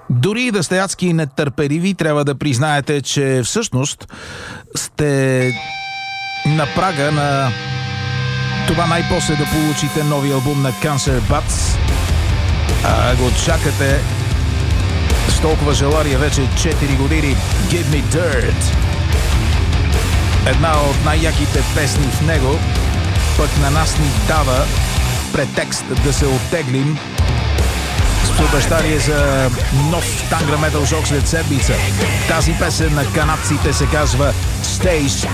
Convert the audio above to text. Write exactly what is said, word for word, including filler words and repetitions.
Дори да сте адски нетърпеливи, трябва да признаете, че всъщност сте на прага на това най-после да получите нови албум на Cancer Bats. А го чакате с толкова желание вече четири години. Give Me Dirt. Една от най-яките песни в него, пък на нас ни дава претекст да се оттеглим с обещание за нов тангра метал шок след седмица. Тази песен на канадците се казва Stay